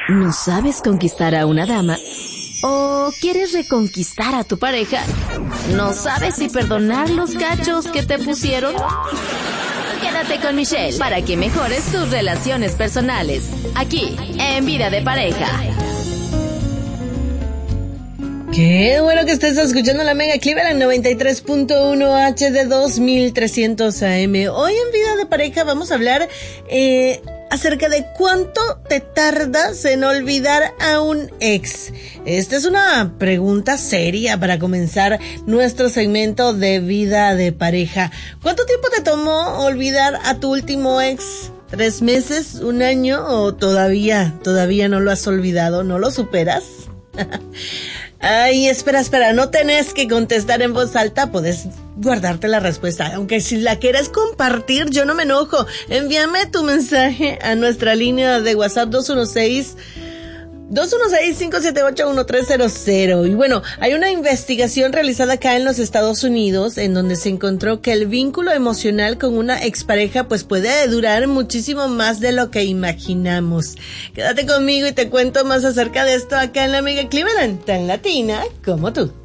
¿No sabes conquistar a una dama? ¿O quieres reconquistar a tu pareja? ¿No sabes si perdonar los cachos que te pusieron? Quédate con Michelle para que mejores tus relaciones personales. Aquí, en Vida de Pareja. Qué bueno que estés escuchando la Mega Cleveland 93.1 HD 2300 AM. Hoy en Vida de Pareja vamos a hablar acerca de cuánto te tardas en olvidar a un ex. Esta es una pregunta seria para comenzar nuestro segmento de Vida de Pareja. ¿Cuánto tiempo te tomó olvidar a tu último ex? ¿3 meses? ¿1 año? ¿O todavía no lo has olvidado? ¿No lo superas? Ay, espera, no tenés que contestar en voz alta, puedes guardarte la respuesta, aunque si la quieres compartir, yo no me enojo. Envíame tu mensaje a nuestra línea de WhatsApp 216-578-1300. Y bueno, hay una investigación realizada acá en los Estados Unidos en donde se encontró que el vínculo emocional con una expareja pues puede durar muchísimo más de lo que imaginamos. Quédate conmigo y te cuento más acerca de esto acá en la Mega Cleveland, tan latina como tú.